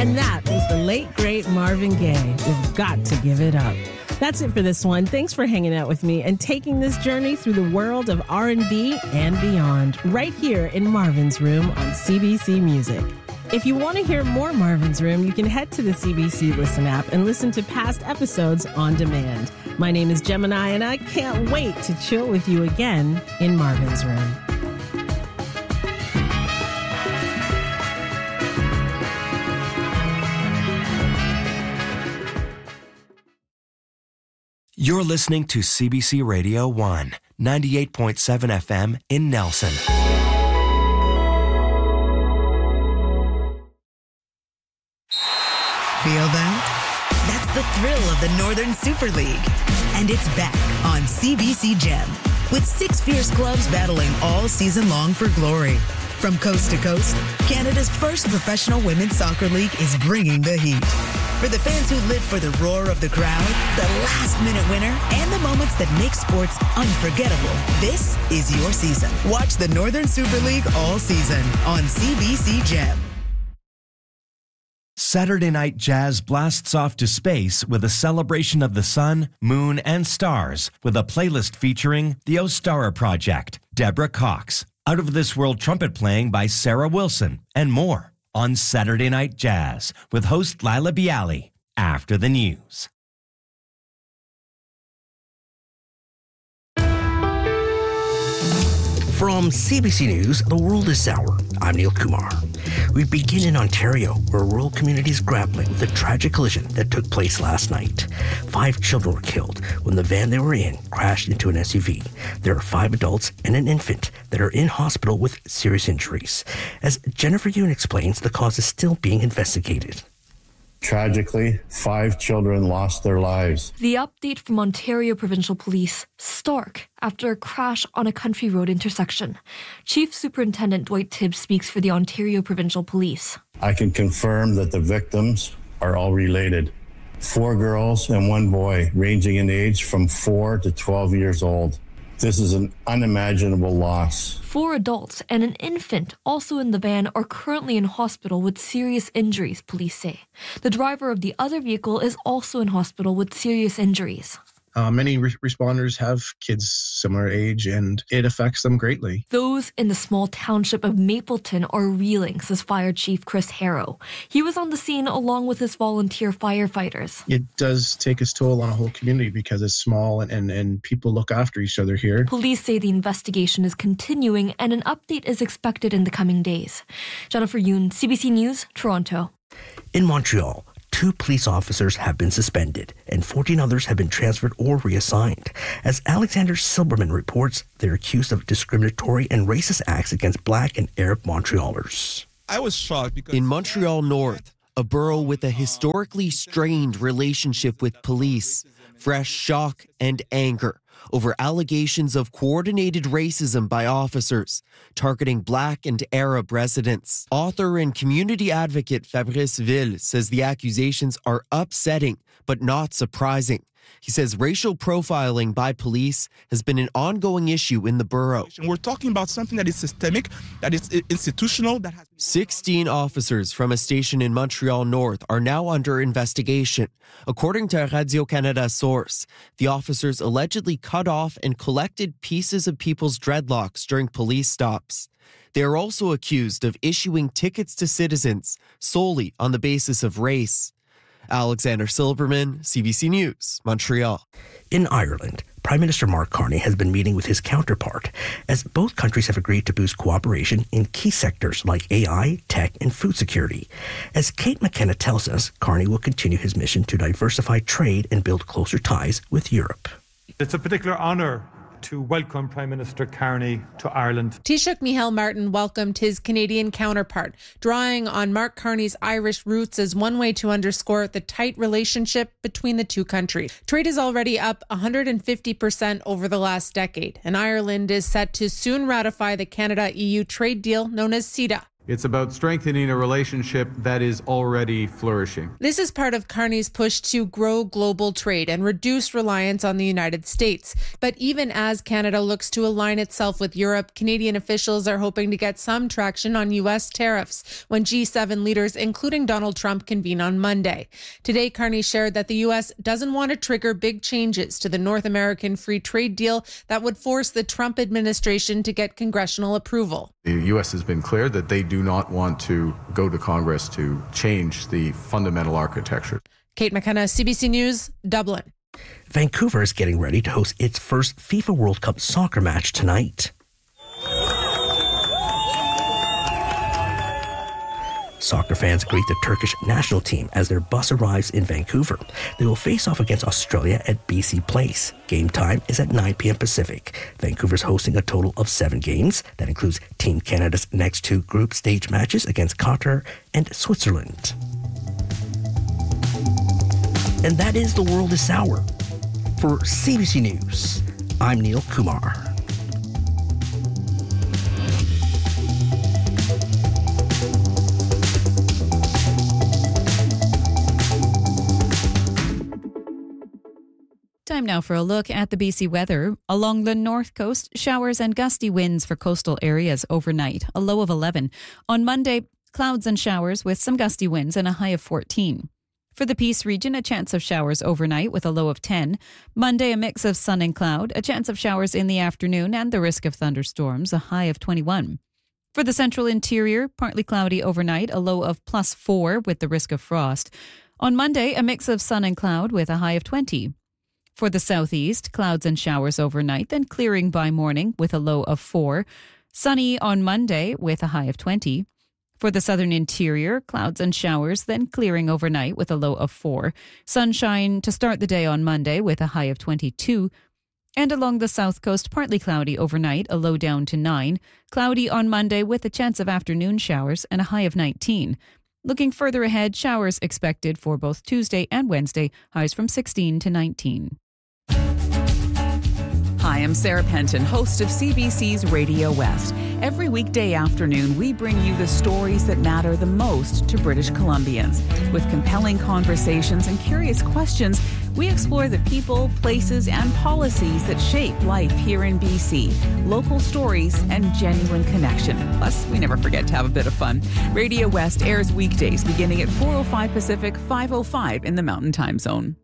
And that was the late, great Marvin Gaye. You've got to give it up. That's it for this one. Thanks for hanging out with me and taking this journey through the world of R&B and beyond, right here in Marvin's Room on CBC Music. If you want to hear more Marvin's Room, you can head to the CBC Listen app and listen to past episodes on demand. My name is Gemini, and I can't wait to chill with you again in Marvin's Room. You're listening to CBC Radio 1, 98.7 FM in Nelson. Feel that? That's the thrill of the Northern Super League. And it's back on CBC Gem, with 6 fierce clubs battling all season long for glory. From coast to coast, Canada's first professional women's soccer league is bringing the heat. For the fans who live for the roar of the crowd, the last-minute winner, and the moments that make sports unforgettable, this is your season. Watch the Northern Super League all season on CBC Gem. Saturday Night Jazz blasts off to space with a celebration of the sun, moon, and stars with a playlist featuring the Ostara Project, Deborah Cox, Out of This World trumpet playing by Sarah Wilson, and more on Saturday Night Jazz with host Lila Bialy after the news. From CBC News, The World is Sour. I'm Neil Kumar. We begin in Ontario, where rural communities grappling with a tragic collision that took place last night. 5 children were killed when the van they were in crashed into an SUV. There are 5 adults and an infant that are in hospital with serious injuries. As Jennifer Yoon explains, the cause is still being investigated. Tragically, 5 children lost their lives. The update from Ontario Provincial Police, stark after a crash on a country road intersection. Chief Superintendent Dwight Tibbs speaks for the Ontario Provincial Police. I can confirm that the victims are all related. 4 girls and 1 boy, ranging in age from 4 to 12 years old. This is an unimaginable loss. 4 adults and an infant also in the van are currently in hospital with serious injuries, police say. The driver of the other vehicle is also in hospital with serious injuries. Many responders have kids similar age, and it affects them greatly. Those in the small township of Mapleton are reeling, says Fire Chief Chris Harrow. He was on the scene along with his volunteer firefighters. It does take its toll on a whole community because it's small and people look after each other here. Police say the investigation is continuing and an update is expected in the coming days. Jennifer Yoon, CBC News, Toronto. In Montreal, 2 police officers have been suspended and 14 others have been transferred or reassigned. As Alexander Silberman reports, they're accused of discriminatory and racist acts against Black and Arab Montrealers. I was shocked because in Montreal North, a borough with a historically strained relationship with police, fresh shock and anger over allegations of coordinated racism by officers targeting Black and Arab residents. Author and community advocate Fabrice Ville says the accusations are upsetting but not surprising. He says racial profiling by police has been an ongoing issue in the borough. We're talking about something that is systemic, that is institutional. 16 officers from a station in Montreal North are now under investigation. According to a Radio-Canada source, the officers allegedly cut off and collected pieces of people's dreadlocks during police stops. They are also accused of issuing tickets to citizens solely on the basis of race. Alexander Silberman, CBC News, Montreal. In Ireland, Prime Minister Mark Carney has been meeting with his counterpart as both countries have agreed to boost cooperation in key sectors like AI, tech, and food security. As Kate McKenna tells us, Carney will continue his mission to diversify trade and build closer ties with Europe. It's a particular honour to welcome Prime Minister Carney to Ireland. Taoiseach Micheál Martin welcomed his Canadian counterpart, drawing on Mark Carney's Irish roots as one way to underscore the tight relationship between the two countries. Trade is already up 150% over the last decade, and Ireland is set to soon ratify the Canada-EU trade deal known as CETA. It's about strengthening a relationship that is already flourishing. This is part of Carney's push to grow global trade and reduce reliance on the United States. But even as Canada looks to align itself with Europe, Canadian officials are hoping to get some traction on U.S. tariffs when G7 leaders, including Donald Trump, convene on Monday. Today, Carney shared that the U.S. doesn't want to trigger big changes to the North American free trade deal that would force the Trump administration to get congressional approval. The U.S. has been clear that they do not want to go to Congress to change the fundamental architecture. Kate McKenna, CBC News, Dublin. Vancouver is getting ready to host its first FIFA World Cup soccer match tonight. Soccer fans greet the Turkish national team as their bus arrives in Vancouver. They will face off against Australia at BC Place. Game time is at 9 p.m. Pacific. Vancouver's hosting a total of 7 games. That includes Team Canada's next 2 group stage matches against Qatar and Switzerland. And that is The World this hour. For CBC News, I'm Neil Kumar. Time now for a look at the BC weather. Along the north coast, showers and gusty winds for coastal areas overnight, a low of 11. On Monday, clouds and showers with some gusty winds and a high of 14. For the Peace region, a chance of showers overnight with a low of 10. Monday, a mix of sun and cloud, a chance of showers in the afternoon and the risk of thunderstorms, a high of 21. For the central interior, partly cloudy overnight, a low of +4 with the risk of frost. On Monday, a mix of sun and cloud with a high of 20. For the southeast, clouds and showers overnight, then clearing by morning with a low of 4. Sunny on Monday with a high of 20. For the southern interior, clouds and showers, then clearing overnight with a low of 4. Sunshine to start the day on Monday with a high of 22. And along the south coast, partly cloudy overnight, a low down to 9. Cloudy on Monday with a chance of afternoon showers and a high of 19. Looking further ahead, showers expected for both Tuesday and Wednesday, highs from 16 to 19. Hi, I'm Sarah Penton, host of CBC's Radio West. Every weekday afternoon, we bring you the stories that matter the most to British Columbians. With compelling conversations and curious questions, we explore the people, places, and policies that shape life here in BC. Local stories and genuine connection. Plus, we never forget to have a bit of fun. Radio West airs weekdays beginning at 4:05 Pacific, 5:05 in the Mountain Time Zone.